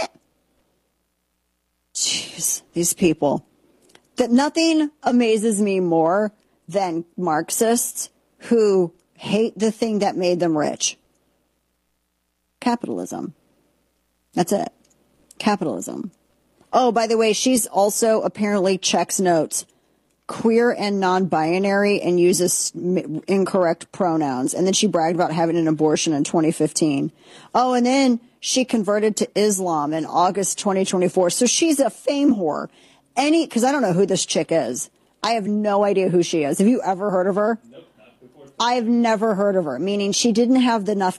Jeez, these people. That nothing amazes me more than Marxists who hate the thing that made them rich. Capitalism. That's it. Capitalism. Oh, by the way, she's also apparently checks notes queer and non-binary and uses incorrect pronouns. And then she bragged about having an abortion in twenty fifteen. Oh, and then she converted to Islam in August twenty twenty-four. So she's a fame whore. Any, because I don't know who this chick is. I have no idea who she is. Have you ever heard of her? Nope, not before. I've never heard of her, meaning she didn't have enough